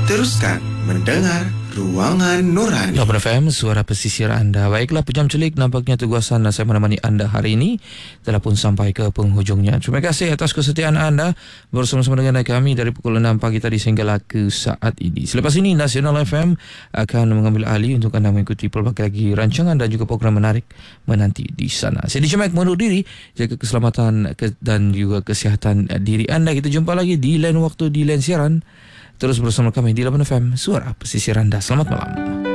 Teruskan mendengar Ruangan Nurani. 8 FM, suara pesisir anda. Baiklah, pejam celik, nampaknya tugasan saya menemani anda hari ini telah pun sampai ke penghujungnya. Terima kasih atas kesetiaan anda bersama-sama dengan kami dari pukul 6 pagi tadi sehinggalah ke saat ini. Selepas ini, Nasional FM akan mengambil alih untuk anda mengikuti pelbagai lagi rancangan dan juga program menarik menanti di sana. Saya DJ Mac menundur diri, jaga keselamatan dan juga kesihatan diri anda. Kita jumpa lagi di lain waktu, di lain siaran. Terus bersama kami di 8 FM, suara pesisir anda. Selamat malam.